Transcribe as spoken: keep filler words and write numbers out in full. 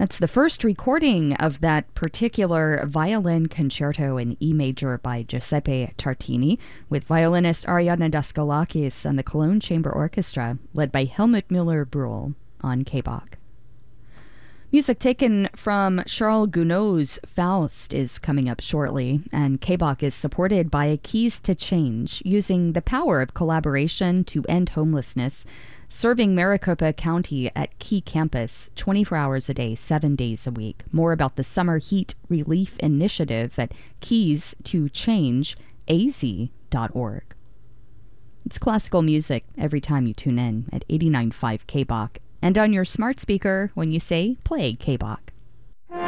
That's the first recording of that particular violin concerto in E major by Giuseppe Tartini, with violinist Ariadne Daskalakis and the Cologne Chamber Orchestra, led by Helmut Müller-Brühl on K B O C. Music taken from Charles Gounod's Faust is coming up shortly, and K B O C is supported by Keys to Change, using the power of collaboration to end homelessness, serving Maricopa County at Key Campus twenty-four hours a day, seven days a week. More about the Summer Heat Relief Initiative at keys to change a z dot org. It's classical music every time you tune in at eighty-nine point five K B O C and on your smart speaker when you say play K B O C.